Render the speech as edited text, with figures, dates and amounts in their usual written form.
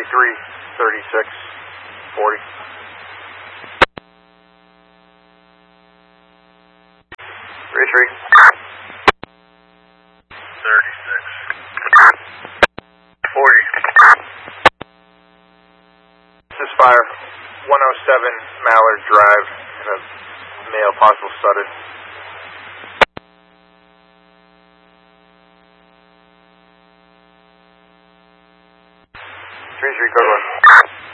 33, 36, 40. 33. 36. 40. This is fire. 107 Mallard Drive, and a male possible sudden. 33, code 1.